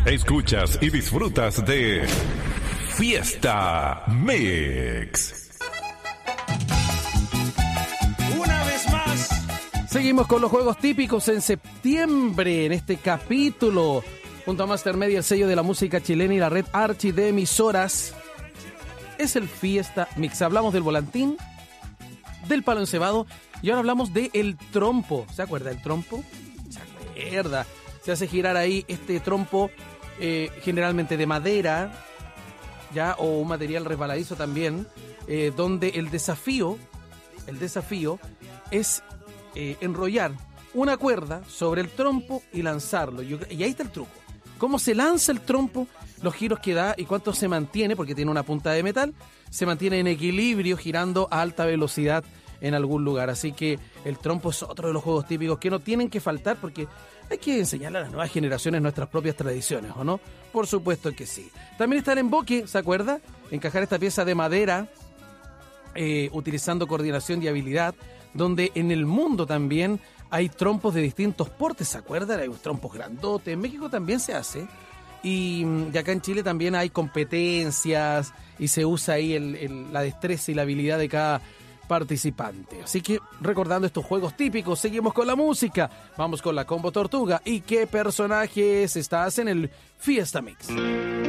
Escuchas y disfrutas de Fiesta Mix. Una vez más. Seguimos con los juegos típicos en septiembre, en este capítulo. Junto a Master Media, el sello de la música chilena y la red Archi de emisoras. Es el Fiesta Mix. Hablamos del volantín, del palo encebado y ahora hablamos del trompo. ¿Se acuerda del trompo? Se acuerda. Se hace girar ahí este trompo, generalmente de madera, ya, o un material resbaladizo también, donde el desafío es enrollar una cuerda sobre el trompo y lanzarlo. Y ahí está el truco. Cómo se lanza el trompo, los giros que da y cuánto se mantiene, porque tiene una punta de metal, se mantiene en equilibrio girando a alta velocidad en algún lugar. Así que el trompo es otro de los juegos típicos que no tienen que faltar, porque hay que enseñarle a las nuevas generaciones nuestras propias tradiciones, ¿o no? Por supuesto que sí. También está el emboque, ¿se acuerda? Encajar esta pieza de madera utilizando coordinación y habilidad, donde en el mundo también hay trompos de distintos portes, ¿se acuerdan? Hay trompos grandotes, en México también se hace, y acá en Chile también hay competencias y se usa ahí la destreza y la habilidad de cada participante. Así que recordando estos juegos típicos, seguimos con la música, vamos con la Combo Tortuga. ¿Y qué personajes estás en el Fiesta Mix?